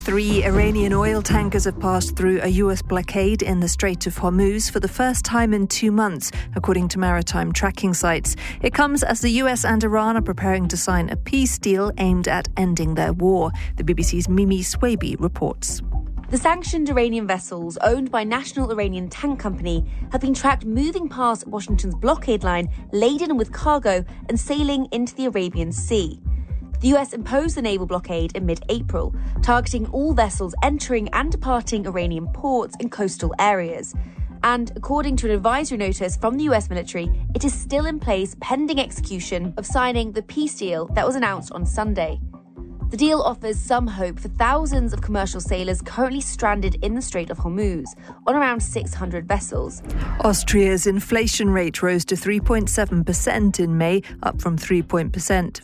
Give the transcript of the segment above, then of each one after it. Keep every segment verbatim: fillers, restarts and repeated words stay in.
Three Iranian oil tankers have passed through a U S blockade in the Strait of Hormuz for the first time in two months, according to maritime tracking sites. It comes as the U S and Iran are preparing to sign a peace deal aimed at ending their war. The B B C's Mimi Swaby reports. The sanctioned Iranian vessels, owned by National Iranian Tank Company, have been tracked moving past Washington's blockade line, laden with cargo and sailing into the Arabian Sea. The U S imposed the naval blockade in mid-April, targeting all vessels entering and departing Iranian ports and coastal areas. And according to an advisory notice from the U S military, it is still in place pending execution of signing the peace deal that was announced on Sunday. The deal offers some hope for thousands of commercial sailors currently stranded in the Strait of Hormuz, on around six hundred vessels. Austria's inflation rate rose to three point seven percent in May, up from three point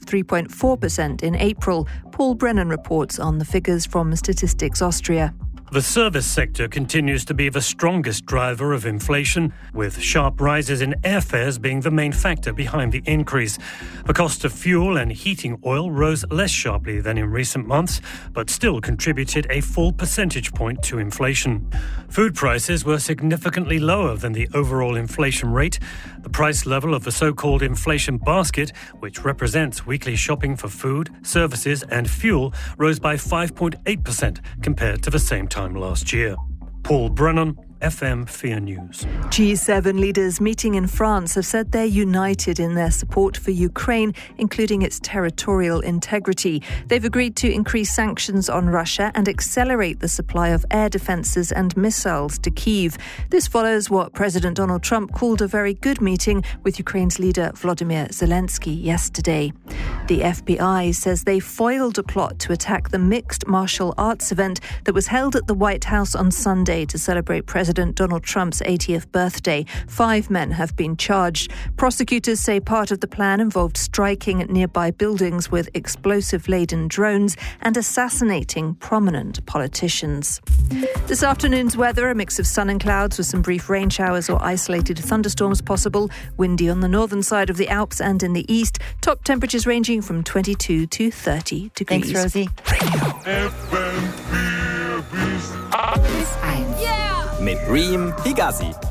four percent in April. Paul Brennan reports on the figures from Statistics Austria. The service sector continues to be the strongest driver of inflation, with sharp rises in airfares being the main factor behind the increase. The cost of fuel and heating oil rose less sharply than in recent months, but still contributed a full percentage point to inflation. Food prices were significantly lower than the overall inflation rate. The price level of the so-called inflation basket, which represents weekly shopping for food, services and fuel, rose by five point eight percent compared to the same time last year. Paul Brennan, F M Fear News. G seven leaders meeting in France have said they're united in their support for Ukraine, including its territorial integrity. They've agreed to increase sanctions on Russia and accelerate the supply of air defences and missiles to Kyiv. This follows what President Donald Trump called a very good meeting with Ukraine's leader Volodymyr Zelensky yesterday. The F B I says they foiled a plot to attack the mixed martial arts event that was held at the White House on Sunday to celebrate President President Donald Trump's eightieth birthday. Five men have been charged. Prosecutors say part of the plan involved striking at nearby buildings with explosive-laden drones and assassinating prominent politicians. This afternoon's weather, a mix of sun and clouds with some brief rain showers or isolated thunderstorms possible. Windy on the northern side of the Alps and in the east. Top temperatures ranging from twenty-two to thirty degrees. Thanks, Rosie. Mit Reem Higazi.